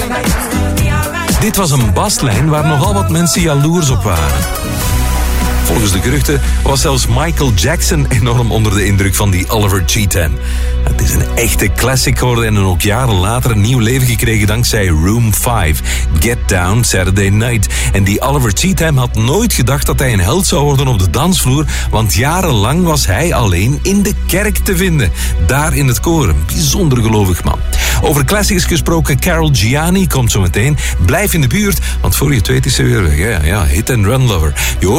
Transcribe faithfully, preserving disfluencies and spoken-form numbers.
Dit was een baslijn waar nogal wat mensen jaloers op waren. Volgens de geruchten was zelfs Michael Jackson enorm onder de indruk van die Oliver Cheatham. Het is een echte classic geworden en ook jaren later een nieuw leven gekregen dankzij Room vijf, Get Down, Saturday Night. En die Oliver Cheatham had nooit gedacht dat hij een held zou worden op de dansvloer, want jarenlang was hij alleen in de kerk te vinden. Daar in het koor, een bijzonder gelovig man. Over classics gesproken, Carol Gianni komt zo meteen. Blijf in de buurt, want voor je het weet is ze weer weg. Ja, ja, hit and run lover. Je hoort